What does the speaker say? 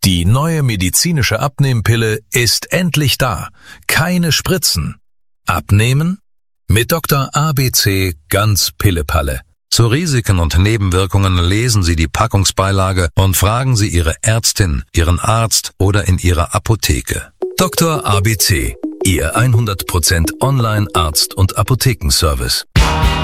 Die neue medizinische Abnehmpille ist endlich da. Keine Spritzen. Abnehmen? Mit Dr. ABC ganz Pille-Palle. Zu Risiken und Nebenwirkungen lesen Sie die Packungsbeilage und fragen Sie Ihre Ärztin, Ihren Arzt oder in Ihrer Apotheke. Dr. ABC, Ihr 100% Online-Arzt- und Apothekenservice.